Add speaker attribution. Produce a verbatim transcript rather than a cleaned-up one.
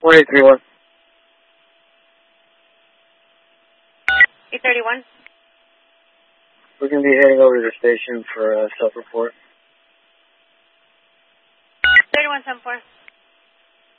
Speaker 1: one eight three one.
Speaker 2: eight thirty-one.
Speaker 1: We're going to be heading over to the station for a self-report.
Speaker 2: thirty-one seven four.